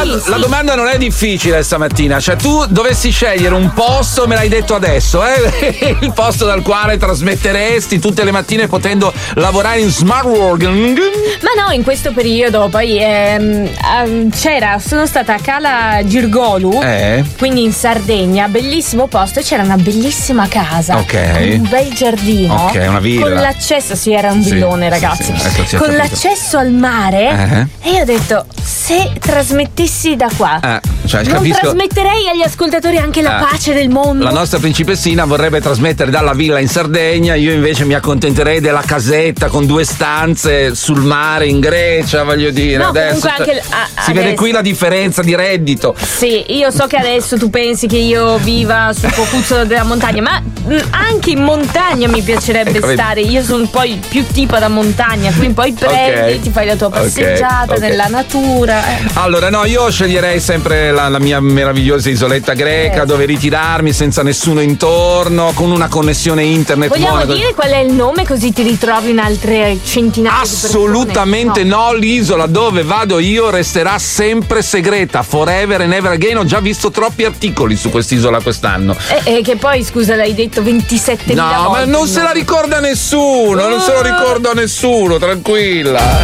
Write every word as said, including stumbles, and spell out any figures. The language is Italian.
sì, la sì. domanda non è difficile stamattina, cioè tu dovessi scegliere un posto, me l'hai detto adesso, eh? Il posto dal quale trasmetteresti tutte le mattine potendo lavorare in smart working. Ma no, in questo periodo poi ehm, ehm, c'era, sono stata a Cala Girgolu, Eh? quindi in Sardegna, bellissimo posto, e c'era una bellissima casa, Ok. con un bel giardino, Ok, una villa. con l'accesso, sì, era un Sì, villone, sì, ragazzi, sì, ecco, si è con capito. l'accesso al mare, Eh? e io ho detto, se trasmettessi da qua, Eh, cioè, non capisco. trasmetterei agli ascoltatori anche la Eh. pace del mondo? La nostra principessina vorrebbe trasmettere dalla villa in Sardegna, io invece mi accontenterei della casetta con due stanze sul mare in Grecia, voglio dire. No, adesso comunque anche cioè, a- si vede adesso- qui la differenza di reddito. Sì, io so che adesso tu pensi che io viva sul cucuzzolo della montagna, ma mh, anche in montagna mi piacerebbe Ecco, vedi. stare. Io sono poi più tipo da montagna, quindi poi prendi, Ok. ti fai la tua Ok, passeggiata ok. nella natura. eh. Allora, no, io sceglierei sempre la, la mia meravigliosa isoletta greca Eh. dove ritirarmi senza nessuno intorno, con una connessione internet Vogliamo buona. dire qual è il nome, così ti ritrovi in altre centinaia di persone? Assolutamente No. no. L'isola dove vado io resterà sempre segreta, forever and ever again. Ho già visto troppi articoli su quest'isola quest'anno. Eh, eh, che poi, scusa, l'hai detto ventisettemila No, volte. ma non se la ricorda nessuno, non se lo ricorda nessuno, tranquilla.